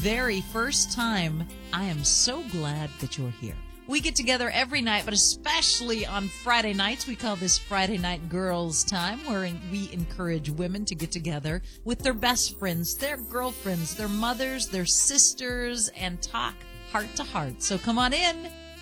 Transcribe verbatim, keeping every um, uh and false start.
very first time, I am so glad that you're here. We get together every night, but especially on Friday nights. We call this Friday Night Girls Time, where we encourage women to get together with their best friends, their girlfriends, their mothers, their sisters, and talk heart to heart. So come on in.